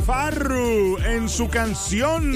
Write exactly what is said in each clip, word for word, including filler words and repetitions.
Farru en su canción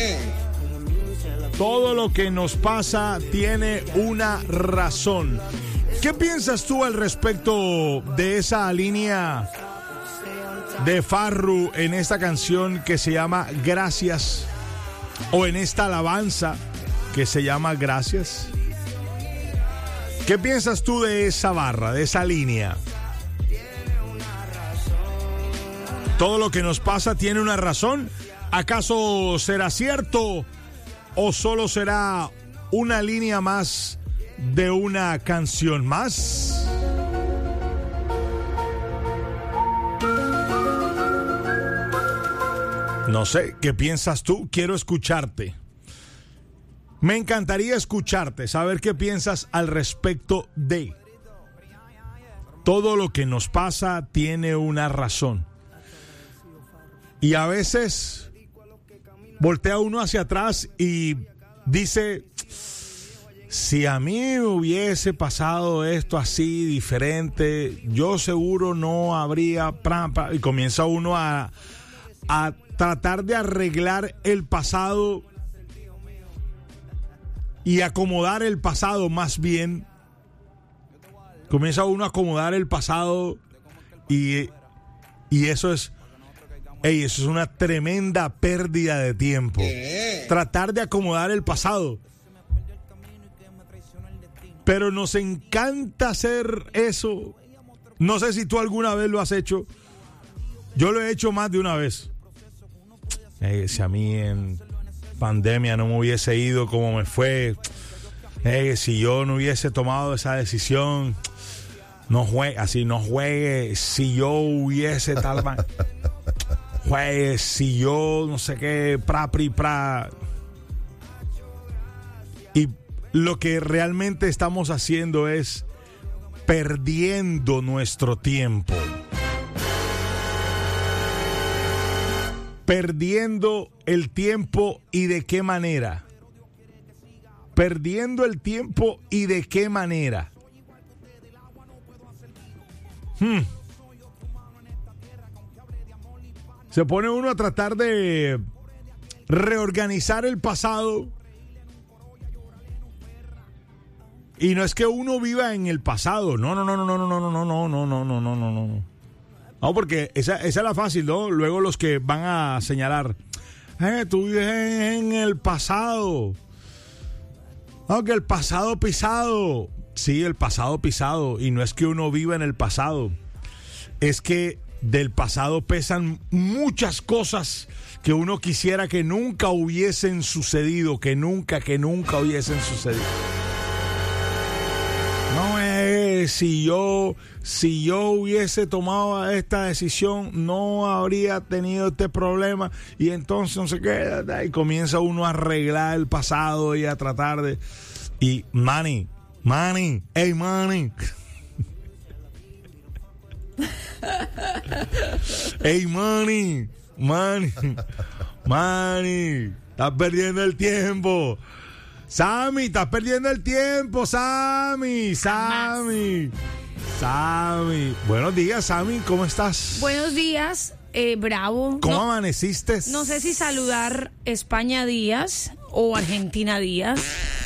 Todo lo que nos pasa tiene una razón. ¿Qué piensas tú al respecto de esa línea de Farru en esta canción que se llama Gracias, o en esta alabanza que se llama Gracias? ¿Qué piensas tú de esa barra, de esa línea? Todo lo que nos pasa tiene una razón. ¿Acaso será cierto o solo será una línea más de una canción más? No sé, ¿qué piensas tú? Quiero escucharte. Me encantaría escucharte, saber qué piensas al respecto de todo lo que nos pasa tiene una razón. Y a veces voltea uno hacia atrás y dice, si a mí me hubiese pasado esto así diferente, yo seguro no habría... Y comienza uno a, a tratar de arreglar el pasado y acomodar el pasado, más bien. Comienza uno a acomodar el pasado y, y eso es... Ey, eso es una tremenda pérdida de tiempo. ¿Qué? Tratar de acomodar el pasado. Pero nos encanta hacer eso. No sé si tú alguna vez lo has hecho. Yo lo he hecho más de una vez. Ey, si a mí en pandemia no me hubiese ido como me fue. Ey, si yo no hubiese tomado esa decisión. No juegue, así no juegue. Si yo hubiese tal... Pues si yo no sé qué, pra, pri, pra. Y lo que realmente estamos haciendo es perdiendo nuestro tiempo. Perdiendo el tiempo, y de qué manera. Perdiendo el tiempo y de qué manera. Hmm. Se pone uno a tratar de reorganizar el pasado. Y no es que uno viva en el pasado. No, no, no, no, no, no, no, no, no, no, no, no, no, no, no. No, porque esa, esa es la fácil, ¿no? Luego los que van a señalar, eh, tú vives en el pasado. No, que el pasado pisado. Sí, el pasado pisado. Y no es que uno viva en el pasado. Es que del pasado pesan muchas cosas que uno quisiera que nunca hubiesen sucedido, que nunca, que nunca hubiesen sucedido. No es, si yo, si yo hubiese tomado esta decisión, no habría tenido este problema, y entonces no sé qué, y comienza uno a arreglar el pasado y a tratar de... Y money, money, hey money. Hey, money, money, money, estás perdiendo el tiempo. Sammy, estás perdiendo el tiempo, Sammy, Sammy, Sammy. Buenos días, Sammy, ¿cómo estás? Buenos días, eh, bravo. ¿Cómo no, amaneciste? No sé si saludar España días o Argentina días.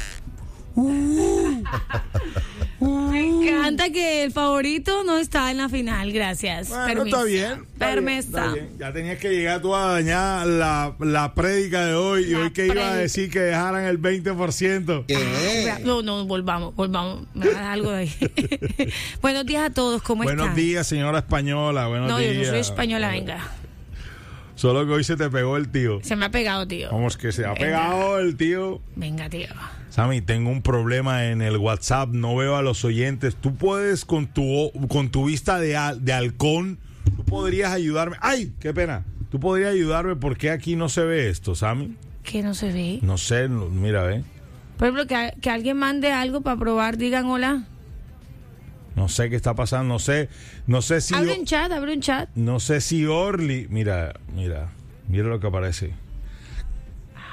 Uh. Me encanta que el favorito no está en la final, gracias. Bueno, Permisa. está bien. Está Permisa. bien, está bien. Ya tenías que llegar tú a dañar la, la prédica de hoy. Y la hoy que iba a decir que dejaran el veinte por ciento. ¿Qué? No, no, volvamos, volvamos. Me da algo de ahí. Buenos días a todos, ¿cómo Buenos están? Buenos días, señora española. Buenos no, días. No, yo no soy española, venga. Solo que hoy se te pegó el tío. Se me ha pegado, tío. ¿Cómo es que se ha venga. pegado el tío? Venga, tío. Sammy, tengo un problema en el WhatsApp, no veo a los oyentes. Tú puedes, con tu con tu vista de, de halcón, tú podrías ayudarme. ¡Ay! ¡Qué pena! Tú podrías ayudarme, porque aquí no se ve esto, Sammy. ¿Qué no se ve? No sé, no, mira, ve. Por ejemplo, que, que alguien mande algo para probar, digan hola. No sé qué está pasando, no sé, no sé si... Abre un chat, abre un chat. No sé si Orly... Mira, mira, mira lo que aparece.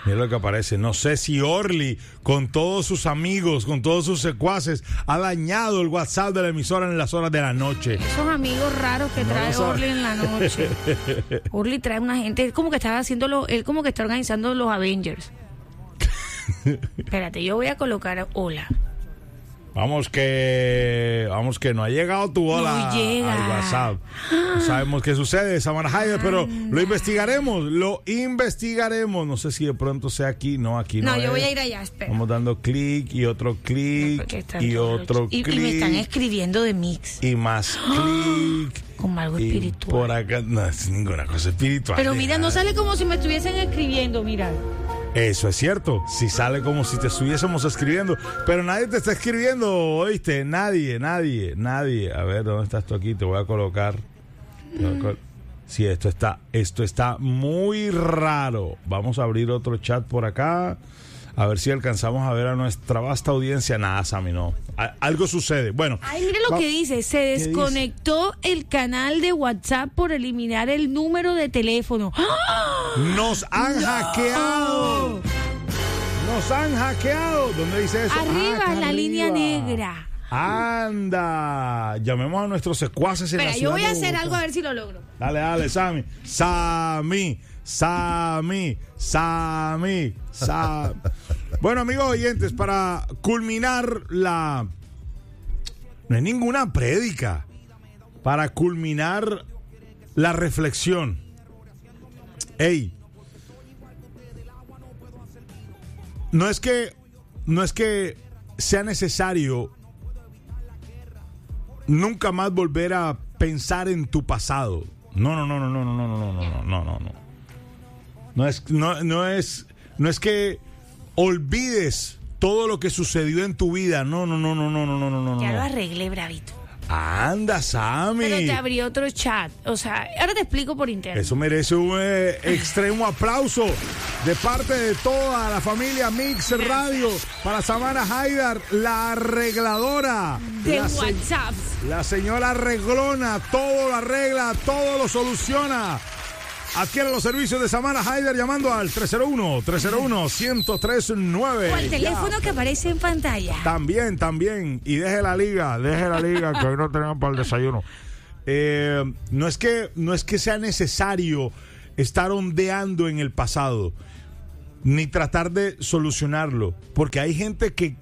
Mira lo que aparece. No sé si Orly, con todos sus amigos, con todos sus secuaces, ha dañado el WhatsApp de la emisora en las horas de la noche. Esos amigos raros que trae no Orly en la noche. Orly trae una gente, es como que está haciendo, él como que está organizando los Avengers. Espérate, yo voy a colocar hola. Vamos que vamos que no ha llegado tu hola no llega. al WhatsApp. No sabemos qué sucede, Samara Haider, pero lo investigaremos, lo investigaremos. No sé si de pronto sea aquí, no, aquí no. No, yo es. voy a ir allá, espera. Vamos dando clic y otro clic y otro clic. Y, y me están escribiendo de Mix. Y más clic. Como algo y espiritual. Por acá no es ninguna cosa espiritual. Pero mira, no sale como si me estuviesen escribiendo, mira. Eso es cierto, si sale como si te estuviésemos escribiendo, pero nadie te está escribiendo, ¿oíste? Nadie, nadie, nadie. A ver, ¿dónde estás tú aquí? Te voy a colocar. Te voy a col- sí, esto está, esto está muy raro. Vamos a abrir otro chat por acá, a ver si alcanzamos a ver a nuestra vasta audiencia. Nada, Sammy, no. A- algo sucede. Bueno. Ay, mire lo va- que dice. Se desconectó dice? el canal de WhatsApp por eliminar el número de teléfono. ¡Ah! Nos han no. hackeado. Nos han hackeado. ¿Dónde dice eso? Arriba, ah, en la arriba. línea negra. Anda. Llamemos a nuestros secuaces en Espera, la yo ciudad voy a de hacer Bogotá. algo a ver si lo logro. Dale, dale, Sammy. Sammy, Sammy, Sammy, Sammy. Bueno, amigos oyentes, para culminar la... No hay ninguna prédica. Para culminar la reflexión. Ey. No es que... No es que sea necesario nunca más volver a pensar en tu pasado. No, no, no, no, no, no, no, no, no, no, no, no, no. No es, no, no es, no es que olvides todo lo que sucedió en tu vida. No, no, no, no, no, no, no, no. Ya no. lo arreglé, bravito. Anda, Sammy. Pero te abrí otro chat. O sea, ahora te explico por interno. Eso merece un eh, extremo aplauso de parte de toda la familia Mix Radio para Samara Haider, la arregladora de la WhatsApp. Se- la señora arreglona, todo lo arregla, todo lo soluciona. Adquiere los servicios de Samara Haider llamando al tres cero uno, tres cero uno, uno cero tres nueve. O al teléfono ya. que aparece en pantalla. También, también. Y deje la liga, deje la liga, que hoy no tenemos para el desayuno. Eh, no es que, no es que sea necesario estar ondeando en el pasado, ni tratar de solucionarlo, porque hay gente que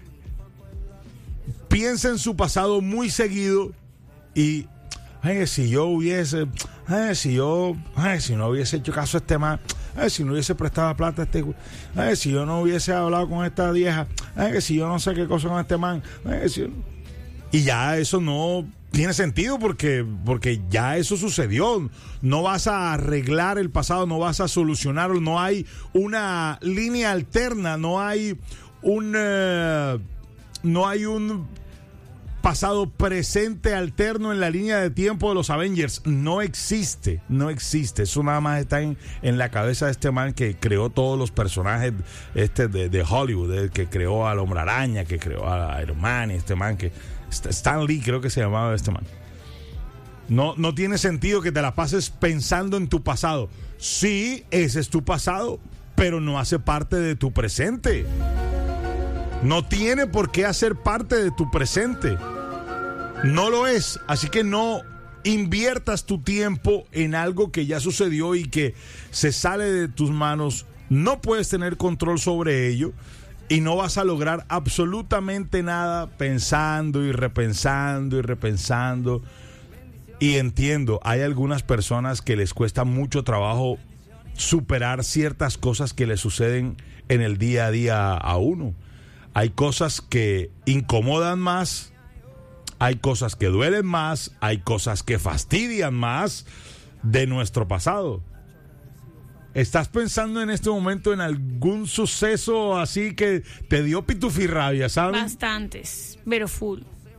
piensa en su pasado muy seguido y ay, si yo hubiese, ay, si yo, ay, si no hubiese hecho caso a este man, ay, si no hubiese prestado plata a este, ay, si yo no hubiese hablado con esta vieja, ay, si yo no sé qué cosa con este man, ay, si... y ya eso no tiene sentido porque, porque ya eso sucedió. No vas a arreglar el pasado, no vas a solucionarlo, no hay una línea alterna, no hay un, uh, no hay un pasado presente alterno en la línea de tiempo de los Avengers. No existe, no existe. Eso nada más está en, en la cabeza de este man que creó todos los personajes este de, de Hollywood, el que creó al Hombre Araña, que creó a Iron Man, y este man que Stan Lee creo que se llamaba este man. No, no tiene sentido que te la pases pensando en tu pasado. Sí, ese es tu pasado, pero no hace parte de tu presente. No tiene por qué hacer parte de tu presente. No lo es. Así que no inviertas tu tiempo en algo que ya sucedió y que se sale de tus manos. No puedes tener control sobre ello y no vas a lograr absolutamente nada pensando y repensando y repensando. Y entiendo, hay algunas personas que les cuesta mucho trabajo superar ciertas cosas que le suceden en el día a día a uno. Hay cosas que incomodan más, hay cosas que duelen más, hay cosas que fastidian más de nuestro pasado. ¿Estás pensando en este momento en algún suceso así que te dio pitufirrabia, sabes? Bastantes, pero full.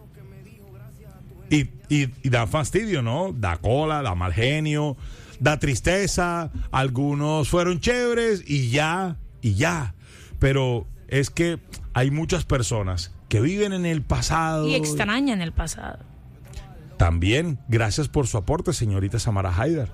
Y, y, y da fastidio, ¿no? Da cola, da mal genio, da tristeza. Algunos fueron chéveres y ya, y ya. Pero es que hay muchas personas que viven en el pasado. Y extrañan el pasado. También, gracias por su aporte, señorita Samara Haider.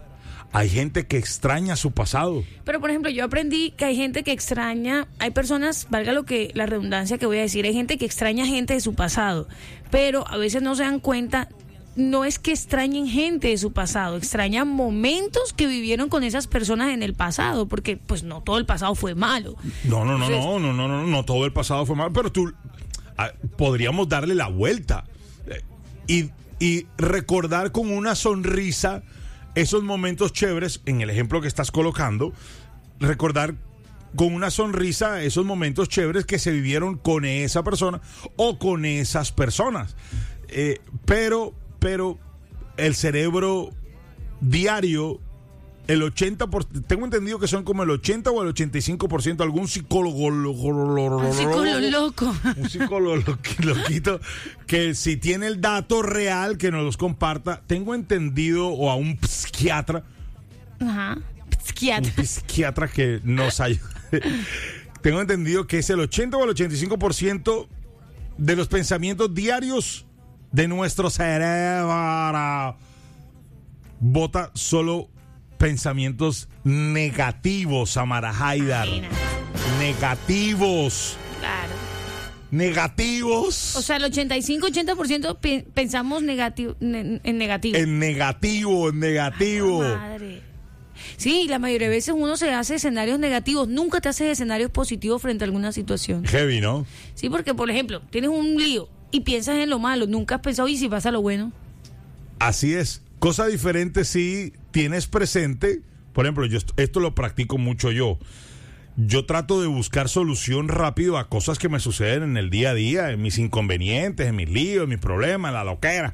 Hay gente que extraña su pasado. Pero, por ejemplo, yo aprendí que hay gente que extraña, hay personas, valga lo que la redundancia que voy a decir, hay gente que extraña gente de su pasado, pero a veces no se dan cuenta, no es que extrañen gente de su pasado, extrañan momentos que vivieron con esas personas en el pasado, porque pues no todo el pasado fue malo. No, no, no, Entonces, no, no, no, no, no todo el pasado fue malo, pero tú, ah, podríamos darle la vuelta eh, y, y recordar con una sonrisa esos momentos chéveres, en el ejemplo que estás colocando, recordar con una sonrisa esos momentos chéveres que se vivieron con esa persona o con esas personas. Eh, pero, pero el cerebro diario, el ochenta por ciento, tengo entendido que son como el ochenta o el ochenta y cinco por ciento, algún psicólogo, lo, lo, lo, un psicólogo loco. Un psicólogo loquito, que si tiene el dato real, que nos los comparta. Tengo entendido, o a un psiquiatra. Ajá, psiquiatra. Un psiquiatra que nos ayude. Tengo entendido que es el ochenta o el ochenta y cinco por ciento de los pensamientos diarios de nuestro cerebro. Bota solo pensamientos negativos, Samara Haidar. Imagina. Negativos. Claro. Negativos. O sea, el ochenta y cinco ochenta por ciento pe- pensamos negativo, ne- en negativo. En negativo, en negativo. Ay, madre. Sí, la mayoría de veces uno se hace escenarios negativos, nunca te haces escenarios positivos frente a alguna situación. Heavy, ¿no? Sí, porque por ejemplo, tienes un lío y piensas en lo malo, nunca has pensado, ¿y si pasa lo bueno? Así es. Cosa diferente si tienes presente, por ejemplo, yo esto, esto lo practico mucho yo. Yo trato de buscar solución rápido a cosas que me suceden en el día a día, en mis inconvenientes, en mis líos, en mis problemas, en la loquera.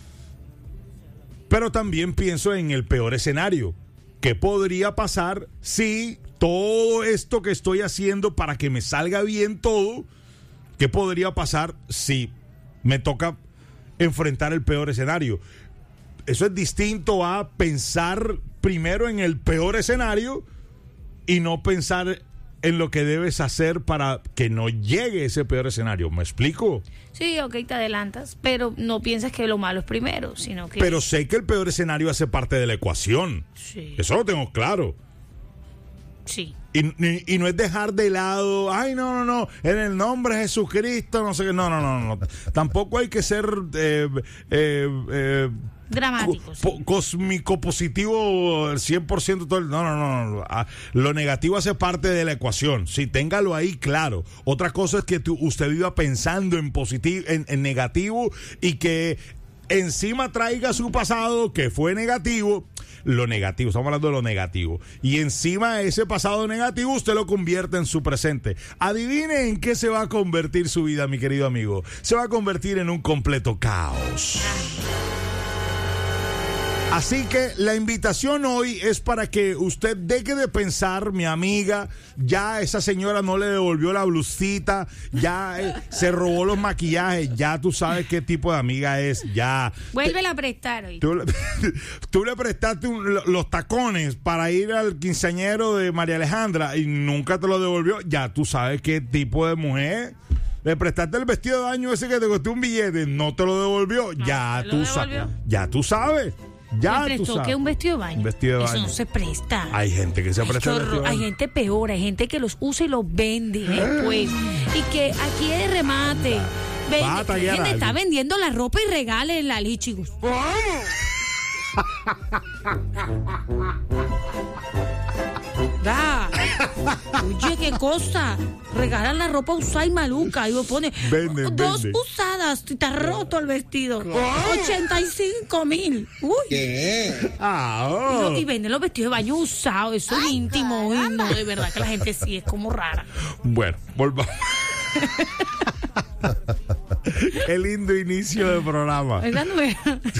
Pero también pienso en el peor escenario. ¿Qué podría pasar si todo esto que estoy haciendo para que me salga bien todo, qué podría pasar si me toca enfrentar el peor escenario? Eso es distinto a pensar primero en el peor escenario y no pensar en lo que debes hacer para que no llegue ese peor escenario. ¿Me explico? Sí, ok, te adelantas, pero no piensas que lo malo es primero, sino que... Pero sé que el peor escenario hace parte de la ecuación. Sí. Eso lo tengo claro. Sí. Y, y, y no es dejar de lado, ay, no, no, no, en el nombre de Jesucristo, no sé qué, no, no, no, no. Tampoco hay que ser eh, eh, eh, dramáticos. Co- cósmico positivo cien por ciento. Todo el, no, no, no, no. Ah, lo negativo hace parte de la ecuación. Sí, téngalo ahí claro. Otra cosa es que tú, usted viva pensando en positivo, en, en negativo, y que encima traiga su pasado que fue negativo. Lo negativo, estamos hablando de lo negativo. Y encima de ese pasado negativo, usted lo convierte en su presente. Adivine en qué se va a convertir su vida, mi querido amigo. Se va a convertir en un completo caos. Así que la invitación hoy es para que usted deje de pensar, mi amiga, ya esa señora no le devolvió la blusita, ya eh, se robó los maquillajes, ya tú sabes qué tipo de amiga es, ya. Vuélvela a prestar hoy. Tú, tú le prestaste un, los tacones para ir al quinceañero de María Alejandra y nunca te lo devolvió, ya tú sabes qué tipo de mujer. Le prestaste el vestido de baño ese que te costó un billete, no te lo devolvió, No, ya, ¿te tú lo sa- devolvió? ya tú sabes. Ya ¿Le tú prestó sabes. que un vestido de baño? Un vestido de Eso baño. no se presta. Hay gente que se Ay, presta qué el vestido horror. de Hay baño. gente peor, hay gente que los usa y los vende después. Y que aquí de remate. Ve- Va a tallar gente a está alguien. vendiendo la ropa y regales la lichigos. Da. Oye, qué cosa. Regalan la ropa usada y maluca. Y lo pone Venden, dos venden. usadas. Y está roto el vestido. ochenta y cinco mil. Uy. Ah, Y, oh. lo- y venden los vestidos de baño usados, eso es íntimo. Uy, no, de verdad que la gente sí es como rara. Bueno, volvamos. Qué lindo inicio de programa. Es la nueva.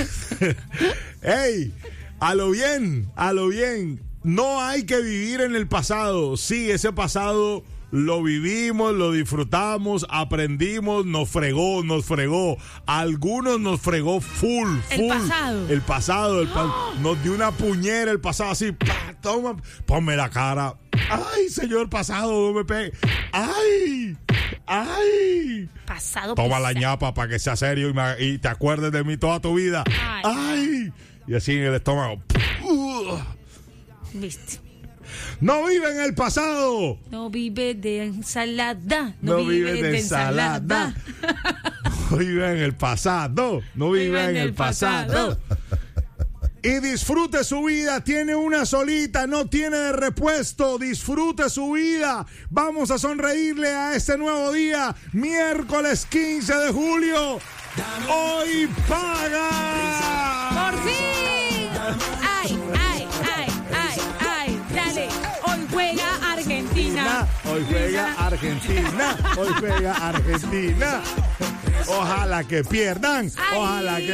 ¡Ey! A lo bien, a lo bien. No hay que vivir en el pasado. Sí, ese pasado lo vivimos, lo disfrutamos, aprendimos, nos fregó, nos fregó. A algunos nos fregó full, full. El pasado. El pasado, el pa- nos dio una puñera el pasado así. ¡Pah! Toma, ponme la cara. ¡Ay, señor pasado, no me pegue! ¡Ay! ¡Ay! Pasado. Toma la pisado. ñapa para que sea serio y, me- y te acuerdes de mí toda tu vida. Ay. ¡Ay! Y así en el estómago. Uh, Viste. No vive en el pasado. No vive de ensalada. No, no vive, vive de ensalada. ensalada. No vive en el pasado. No vive, vive en, en el pasado. pasado. Y disfrute su vida. Tiene una solita, no tiene de repuesto. Disfrute su vida. Vamos a sonreírle a este nuevo día. Miércoles quince de julio. Hoy paga. Por fin. Ay, ay, ay, ay, ay. Dale. Hoy juega Argentina. Hoy juega Argentina. Hoy juega Argentina. Ojalá que pierdan. Ojalá que